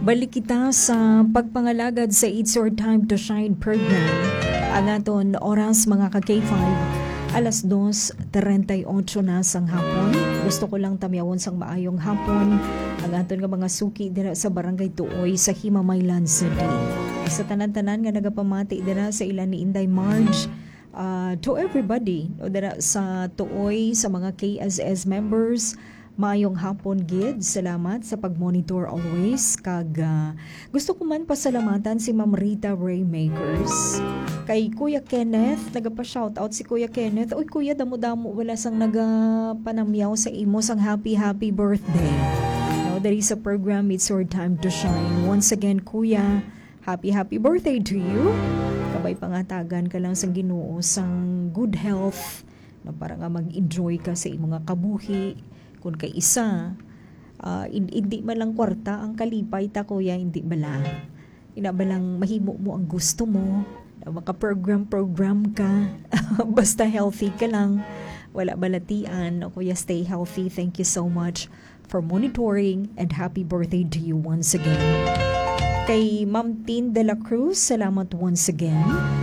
Balik kita sa pagpangalagad sa It's Your Time to Shine program. Ang aton oras mga ka-K5, alas 2:38 na sang hapon. Gusto ko lang tamyawon sang maayong hapon. Ang aton nga mga suki dira sa Barangay Tuoy sa Himamaylan City. Sa tanan-tanan nga nagapamati dira sa ilan ni Inday Marge. To everybody dira sa Tuoy, sa mga KSS members, maayong hapon gid. Salamat sa pag-monitor always. Gusto ko man pasalamatan si Ma'am Rita Raymakers. Kay Kuya Kenneth, nagapa-shoutout si Kuya Kenneth. Uy Kuya, damo-damo wala sang nagapanamyaw sa imo sang happy birthday. Now, there is a program, It's Your Time to Shine. Once again, Kuya, happy birthday to you. Kabay pangatagan ka lang sang Ginoo sang good health na para nga mag-enjoy ka sa imo nga kabuhi. Kung kay isa, hindi man lang kwarta ang kalipay ta kuya, hindi bala. Inabalang mahimo mo ang gusto mo, maka-program ka, basta healthy ka lang, wala balatian. O kuya, stay healthy. Thank you so much for monitoring and happy birthday to you once again. Kay Ma'am Tin de la Cruz, salamat once again.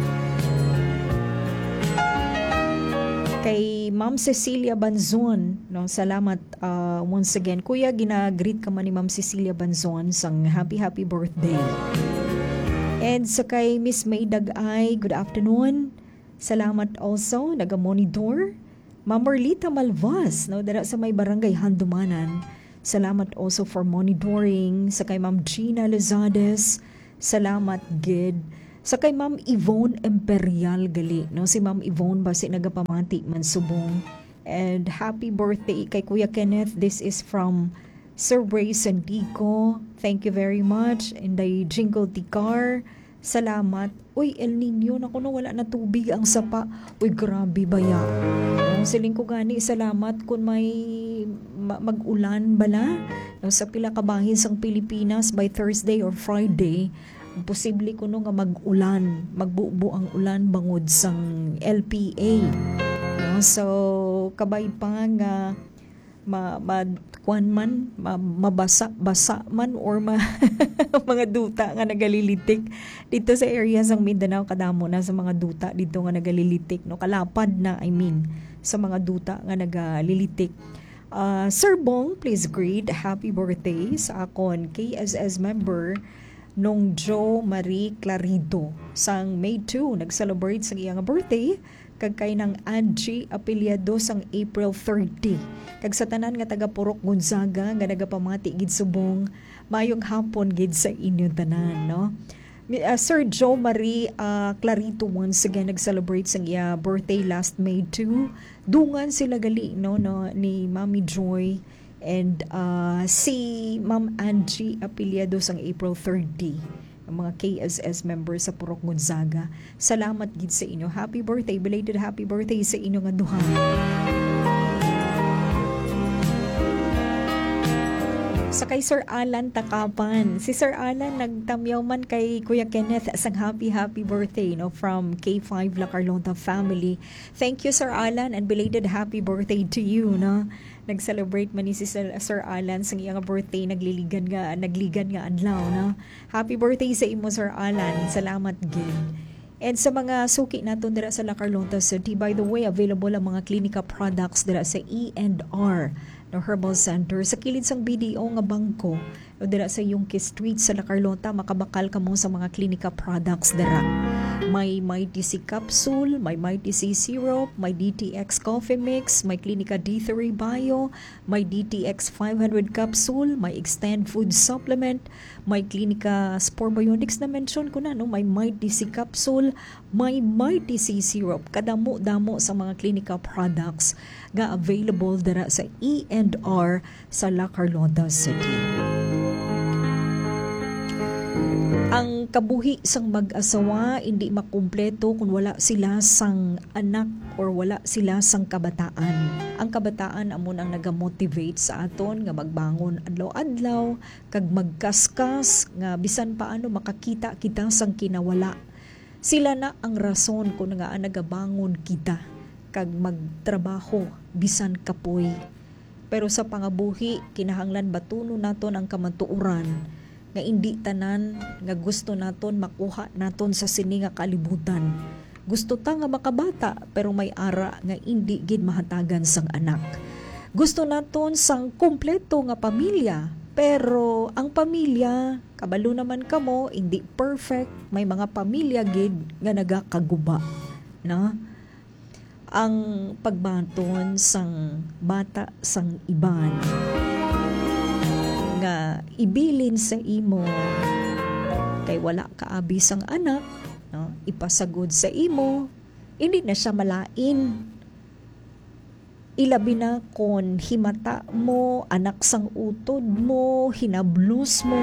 Kay Ma'am Cecilia Banzon, no, salamat once again. Kuya, gina-greet ka man ni Ma'am Cecilia Banzon sang happy birthday. And sa kay Miss May Dagay, good afternoon. Salamat also, naga-monitor. Ma'am Merlita Malvas, no, dara sa may barangay Handumanan. Salamat also for monitoring. Sa kay Ma'am Gina Lozades, salamat gid. Sa kay Ma'am Yvonne Imperial gali, no? Si Ma'am Yvonne basi nagapamati man subong. And happy birthday kay Kuya Kenneth. This is from Sir Ray Sandico. Thank you very much. And the Jingle Tikar, salamat. Uy, El Nino, naku no, wala na tubig ang sapa. Uy, grabe baya. No, siling ko gani, salamat kung may mag-ulan bala. No, sa pila kabahin sang Pilipinas by Thursday or Friday, posible kuno nga mag-ulan, magbubo ang ulan bangod sang LPA. No? So, kabay pa nga mabasa man or mga duta nga nagalilitik dito sa area sang Mindanao. Kadamo na sa mga duta dito nga nagalilitik, no, kalapad na, sa mga duta nga nagalilitik. Sir Bong, please greet happy birthday sa akon KSS member nung Jo Marie Clarido sang May 2 nag-celebrate sang iyang birthday. Kag kay ng Angie Apeliado sang April 30. Kag sa tanan nga taga Purok Gonzaga nga nagapamati gid subong, mayong hapon gid sa inyo tanan, no. Sir Jo Marie Clarito once again nag-celebrate sang iya birthday last May 2. Dungan sila gali, no, ni Mami Joy and si Ma'am Angie Apeliado sang April 30. Ang mga KSS members sa Purok Gonzaga, salamat gid sa inyo. Happy birthday, belated happy birthday sa inyo nga duha. Sa kay Sir Alan Takapan. Si Sir Alan nagtamyaw man kay Kuya Kenneth sang happy birthday, no, from K5 La Carlota family. Thank you Sir Alan and belated happy birthday to you, no. Nag-celebrate man ni si Sir Alan sang iyang birthday, nagligan nga adlaw, no. Happy birthday sa imo Sir Alan. Salamat gid. And sa mga suki naton dira sa La Carlota City, by the way, available ang mga klinika products dira sa E&R no Herbal Center sa kilid sang BDO nga bangko o dira sa Yungki Street sa La Carlota. Makabakal ka mo sa mga klinika products dira. May TC capsule, may TC syrup, may DTX coffee mix, may Klinika D3 Bio, may DTX 500 capsule, may Extend food supplement, may Klinika Sporbiotics na mention ko na, no, may TC capsule, may TC syrup. Kadamo-damo sa mga klinika products nga available dira sa E&R sa La Carlota City. Ang kabuhi sang mag-asawa hindi makumpleto kung wala sila sang anak or wala sila sang kabataan. Ang kabataan amon ang nagamotivate sa aton nga magbangon adlaw-adlaw kag magkaskas nga bisan paano makakita kita sang kinawala. Sila na ang rason kung nga nagabangon kita kag magtrabaho bisan kapoy. Pero sa pangabuhi kinahanglan batunon naton ang kamatuoran nga indi tanan nga gusto naton makuha naton sa sini nga kalibutan. Gusto ta nga makabata pero may ara nga indi gid mahatagan sang anak. Gusto naton sang kumpleto nga pamilya pero ang pamilya kabalo naman kamo hindi perfect, may mga pamilya gid nga nagakaguba, no? Ang pagbanton sang bata sang iban nga ibilin sa imo kay wala ka abi sang anak, no? Ipasagod sa imo, hindi na siya malain. Ilabi na kon himata mo, anak sang utod mo, hinablos mo.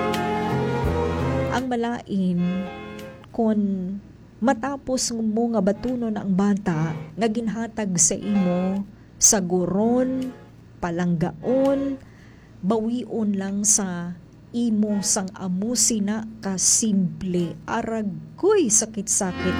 Ang malain kon matapos mo nga batunon ang bata nga ginhatag sa imo saguron, palanggaon, bawion lang sa imo sang amusina ka simple, aragoy sakit-sakit.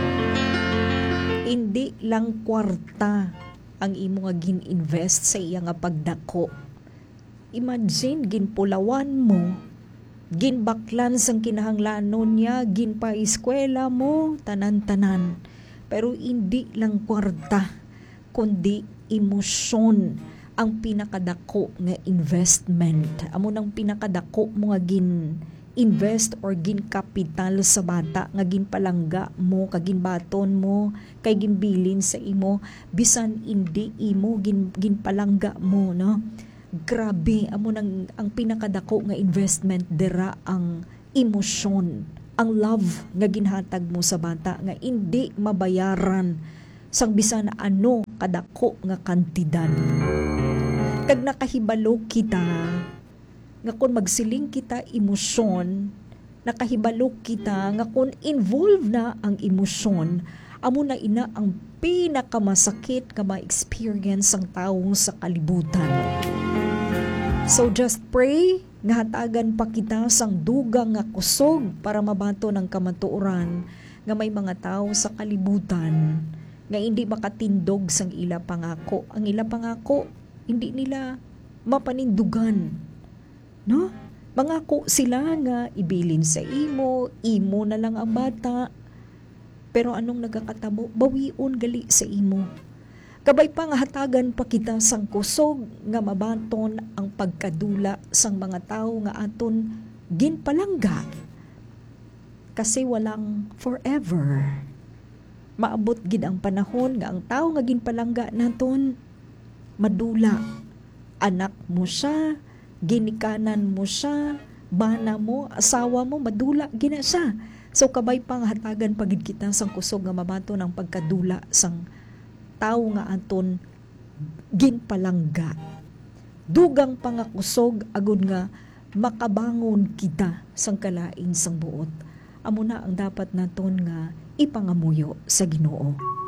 Hindi lang kwarta ang imo nga gin-invest sa iya nga pagdako. Imagine ginpulawan mo, ginbaklan sang kinahanglanon niya, ginpa-eskwela mo, tanan-tanan. Pero hindi lang kwarta, kundi emosyon ang pinakadako nga investment. Amo nang pinakadako mo nga gin-invest or gin-capital sa bata nga ginpalangga mo, kaginbaton mo, kay ginbilin sa imo, bisan hindi imo ginpalangga mo, no? Grabe, amo nang ang pinakadako nga investment dira ang emosyon, ang love nga ginhatag mo sa bata nga hindi mabayaran sang bisan ano kadako nga kantidad. Kag nakahibalo kita nga kung magsiling kita emosyon, nakahibalo kita nga kung involved na ang emosyon, amo na ina ang pinakamasakit nga ma-experience ang taong sa kalibutan. So just pray nga hatagan pa kita sang dugang nga kusog para mabato ng kamatuoran nga may mga tao sa kalibutan nga hindi makatindog sang ila pangako. Ang ila pangako hindi nila mapanindugan, no? Mangako sila nga ibilin sa imo na lang ang bata. Pero anong nagakatabo? Bawion gali sa imo. Kabay pa nga hatagan pa kita sang kusog nga mabanton ang pagkadula sang mga tao nga aton ginpalangga. Kasi walang forever. Maabot gid ang panahon nga ang tao nga ginpalangga naton madula. Anak mo siya, ginikanan mo siya, bana mo, asawa mo, madula gina siya. So kabay pang hatagan pagid kita sang kusog nga mabato ng pagkadula sang tao nga aton ginpalangga. Dugang pa nga kusog agud nga makabangon kita sang kalain sang buot. Amo na ang dapat naton nga ipangamuyo sa Ginoo.